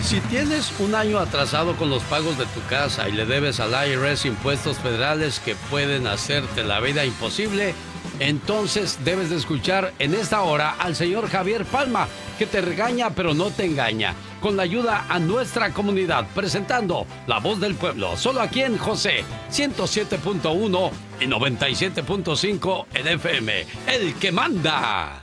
Si tienes un año atrasado con los pagos de tu casa y le debes al IRS impuestos federales que pueden hacerte la vida imposible, entonces debes de escuchar en esta hora al señor Javier Palma, que te regaña pero no te engaña, con la ayuda a nuestra comunidad, presentando La Voz del Pueblo, solo aquí en José 107.1 y 97.5 en FM, el que manda.